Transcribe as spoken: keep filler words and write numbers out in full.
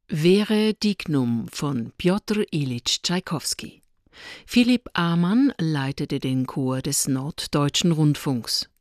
Vere Dignum von Pjotr Iljitsch Tschaikowski. Philipp Amann leitete den Chor des Norddeutschen Rundfunks.